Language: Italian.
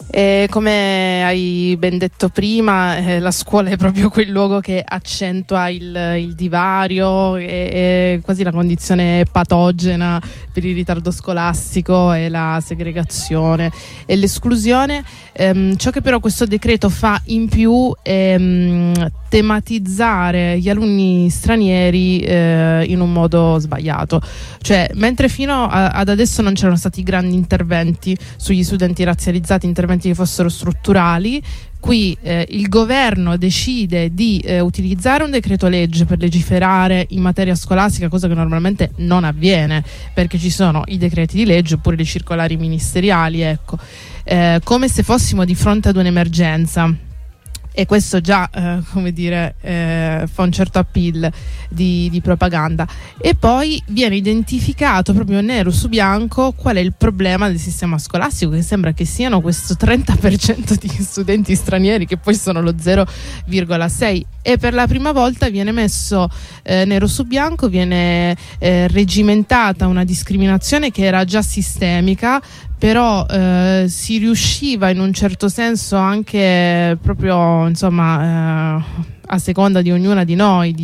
E come hai ben detto prima, la scuola è proprio quel luogo che accentua il divario e quasi la condizione patogena per il ritardo scolastico e la segregazione e l'esclusione. Ciò che però questo decreto fa in più è tematizzare gli alunni stranieri in un modo sbagliato. Cioè, mentre fino ad adesso non c'erano stati grandi interventi sugli studenti razzializzati, interventi che fossero strutturali, qui il governo decide di utilizzare un decreto legge per legiferare in materia scolastica, cosa che normalmente non avviene perché ci sono i decreti di legge oppure le circolari ministeriali, ecco, come se fossimo di fronte ad un'emergenza. E questo già, come dire, fa un certo appeal di propaganda. E poi viene identificato proprio nero su bianco qual è il problema del sistema scolastico, che sembra che siano questo 30% di studenti stranieri, che poi sono lo 0,6%. E per la prima volta viene messo nero su bianco, viene regimentata una discriminazione che era già sistemica, però si riusciva in un certo senso anche proprio, insomma, a seconda di ognuna di noi,